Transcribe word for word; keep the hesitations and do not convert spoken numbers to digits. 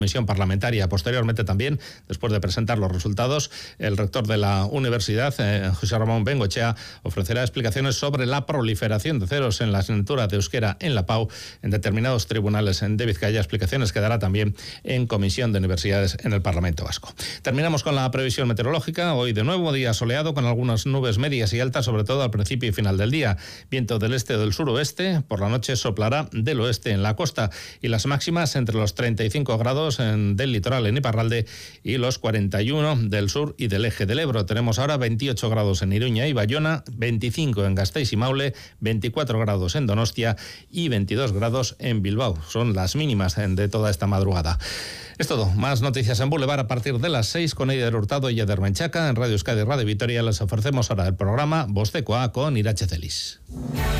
comisión parlamentaria. Posteriormente también, después de presentar los resultados, el rector de la universidad, eh, José Ramón Bengoechea, ofrecerá explicaciones sobre la proliferación de ceros en la asignatura de euskera en la PAU en determinados tribunales de Vizcaya, explicaciones que dará también en Comisión de Universidades en el Parlamento Vasco. Terminamos con la previsión meteorológica. Hoy de nuevo día soleado con algunas nubes medias y altas, sobre todo al principio y final del día. Viento del este o del suroeste, por la noche soplará del oeste en la costa y las máximas entre los treinta y cinco grados en, del litoral en Iparralde y los cuarenta y uno del sur y del eje del Ebro. Tenemos ahora veintiocho grados en Iruña y Bayona, veinticinco en Gasteiz y Maule, veinticuatro grados en Donostia y veintidós grados en Bilbao. Son las mínimas de toda esta madrugada. Es todo. Más noticias en Boulevard a partir de las seis con Eider Hurtado y Eder Menchaca. En Radio Euskadi y Radio Vitoria les ofrecemos ahora el programa Bostekoa con Irache Celis.